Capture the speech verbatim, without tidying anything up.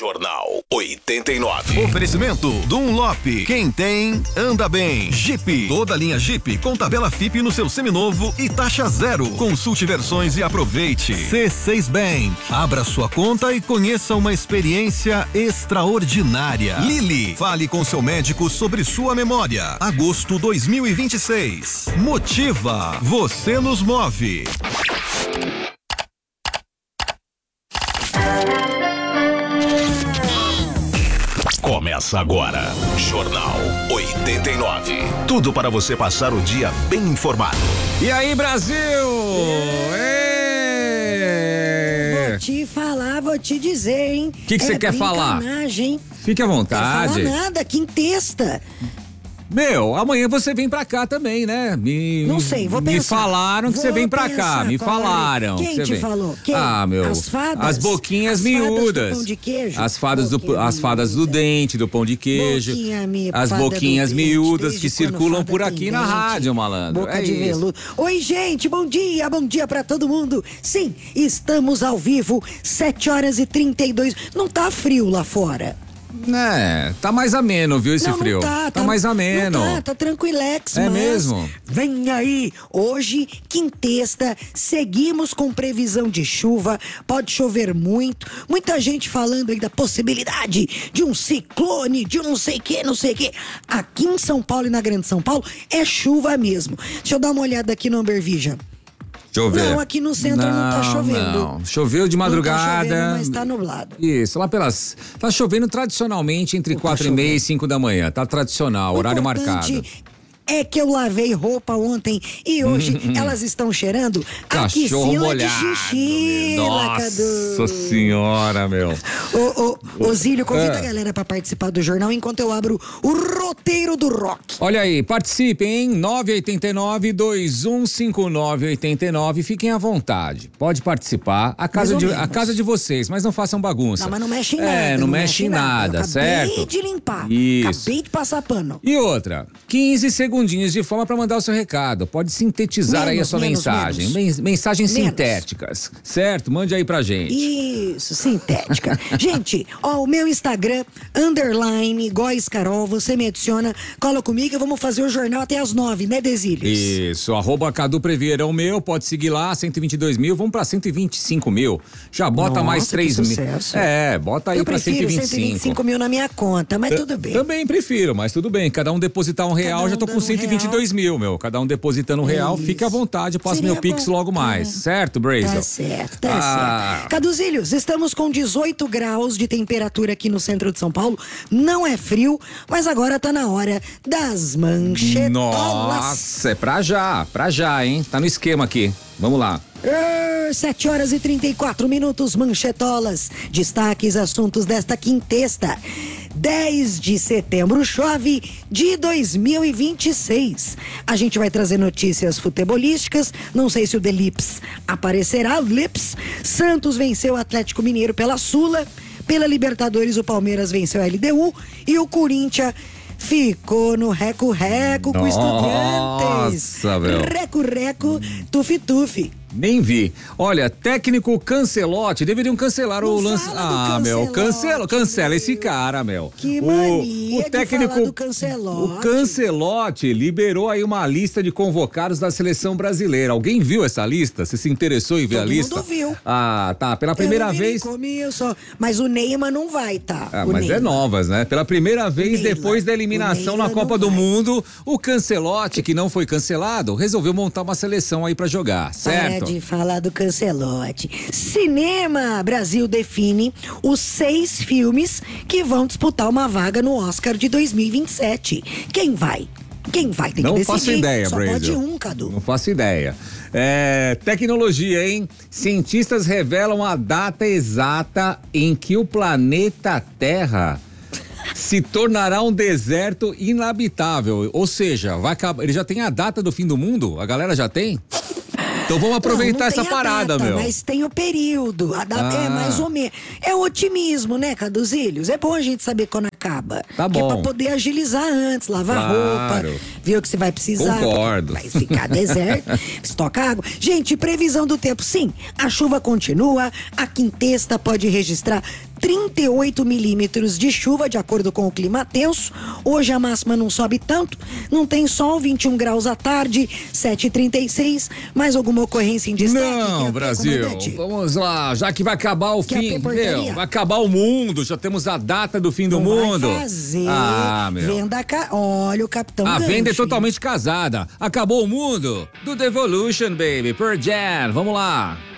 Jornal oitenta e nove. Oferecimento Dunlop. Quem tem, anda bem. Jeep. Toda linha Jeep com tabela F I P no seu seminovo e taxa zero. Consulte versões e aproveite. C seis Bank. Abra sua conta e conheça uma experiência extraordinária. Lili. Fale com seu médico sobre sua memória. Agosto dois mil e vinte e seis. Motiva. Você nos move. Começa agora, Jornal oitenta e nove. Tudo para você passar o dia bem informado. E aí, Brasil? É. Vou te falar, vou te dizer, hein? O que você é quer falar? Fique à vontade. Não fala nada, quintesta. Meu, amanhã você vem pra cá também, né? Me, não sei, vou pensar. Me falaram que vou você vem pra pensar, cá, me falaram. Quem que você te vem. falou? Quem? Ah, meu. As fadas? As boquinhas as miúdas. Fadas do pão de queijo? As fadas, do, as fadas do dente, do pão de queijo. Boquinha, minha, as boquinhas do miúdas dente, que circulam por aqui na dente, rádio, malandro. Boca é de isso. veludo. Oi, gente, bom dia, bom dia pra todo mundo. Sim, estamos ao vivo, sete horas e trinta e dois. Não tá frio lá fora? É, tá mais ameno, viu, esse não, frio? Não tá, tá, tá mais ameno. Não tá, tá tranquilex, É mas mesmo? Vem aí, hoje, quintesta, seguimos com previsão de chuva, pode chover muito, muita gente falando aí da possibilidade de um ciclone, de um não sei o que, não sei o que. Aqui em São Paulo e na Grande São Paulo é chuva mesmo. Deixa eu dar uma olhada aqui no Amber Vision. Chover. Não, aqui no centro não, não tá chovendo. Não, choveu de madrugada. Não tá chovendo, mas tá nublado. Isso, lá pelas... Tá chovendo tradicionalmente entre quatro e meia e cinco da manhã. Tá tradicional, o horário marcado. É que eu lavei roupa ontem e hoje elas estão cheirando a axila de xixi. Nossa senhora, meu. Ô, ô, ô Zílio, convida é. a galera pra participar do jornal enquanto eu abro o roteiro do rock. Olha aí, participem, hein? nove oito nove, dois um cinco nove oito nove. Fiquem à vontade. Pode participar. A casa, de, a casa de vocês, mas não façam bagunça. Não, mas não mexe em é, nada. É, não, não mexe em nada, nada certo? Acabei de limpar. Isso. Acabei de passar pano. E outra, quinze segundinhos de forma para mandar o seu recado. Pode sintetizar menos, aí a sua menos, mensagem. menos. Mensagens menos. sintéticas, certo? Mande aí pra gente. Isso, sintética. Gente, ó, o meu Instagram, underline, Góis Carol, você me adiciona, cola comigo e vamos fazer o jornal até as nove, né, Desílios? Isso, arroba Cadu Previer é o meu, pode seguir lá, cento e vinte e dois mil, vamos pra cento e vinte e cinco mil. Já bota Nossa, mais três mil. Sucesso. É, bota aí Eu pra cento e vinte e cinco. cento e vinte e cinco mil na minha conta, mas Eu, tudo bem. Também prefiro, mas tudo bem. Cada um depositar um real, um já tô com dando cento e vinte e dois mil, meu. Cada um depositando um real, Isso. fique à vontade, passo Seria meu Pix bom. logo mais, Tá. certo, Brazel? Tá certo, tá Ah. certo. Caduzílios, estamos com dezoito graus de temperatura aqui no centro de São Paulo. Não é frio, mas agora tá na hora das manchetolas. Nossa, é pra já, pra já, hein? Tá no esquema aqui. Vamos lá. sete horas e trinta e quatro minutos, manchetolas. Destaques, assuntos desta quintesta. dez de setembro chove de dois mil e vinte e seis. A gente vai trazer notícias futebolísticas. Não sei se o Delips aparecerá. Lips. Santos venceu o Atlético Mineiro pela Sula. Pela Libertadores, o Palmeiras venceu a L D U. E o Corinthians ficou no reco-reco com Estudiantes. Nossa, meu. Reco-reco, tufi-tufi. Nem vi. Olha, técnico Cancelotti, deveriam cancelar Não o lance. fala Ah, do meu, cancela, Cancelotti, cancela esse cara, meu. Que o, mania o técnico, de falar do Cancelotti. O Cancelotti liberou aí uma lista de convocados da seleção brasileira. Alguém viu essa lista? Você se interessou em ver Todo a lista? mundo viu. Ah, tá. Pela primeira eu não vi vez. nem comi, eu só... Mas o Neymar não vai, tá? Ah, o mas Neymar. é novas, né? Pela primeira vez, Neila. depois da eliminação O na Neila Copa não do vai. Mundo, o Cancelotti, que não foi cancelado, resolveu montar uma seleção aí pra jogar, certo? Para de falar do Cancelotti. Cinema Brasil define os seis filmes que vão disputar uma vaga no Oscar de dois mil e vinte e sete. Quem vai? Quem vai? Tem Não que faço decidir. ideia, Só Brasil. pode um, Cadu. Não faço ideia. É, tecnologia, hein? Cientistas revelam a data exata em que o planeta Terra se tornará um deserto inabitável. Ou seja, vai acabar, ele já tem a data do fim do mundo? A galera já tem? Então vamos aproveitar não, não essa tem a parada, data, meu. Mas tem o período. A data Ah. é mais ou menos. É o otimismo, né, Caduzílios? É bom a gente saber quando acaba acaba. Tá Que é bom. pra poder agilizar antes, lavar Claro. roupa, ver o que você vai precisar. Concordo. Vai ficar deserto, estoca água. Gente, previsão do tempo, sim, a chuva continua, a Quintesta pode registrar trinta e oito milímetros de chuva, de acordo com o clima tenso. Hoje a máxima não sobe tanto, não tem sol, vinte e um graus à tarde, sete e trinta e seis. Mais alguma ocorrência em destaque? Não, Quer- Brasil, comandante? vamos lá, já que vai acabar o Quer fim, ter portaria? meu, vai acabar o mundo, já temos a data do fim do Não mundo. vai fazer Ah, meu. venda, ca... olha o Capitão A Gancho, venda é hein? totalmente casada. Acabou o mundo do Devolution, baby, Pearl Jam, vamos lá.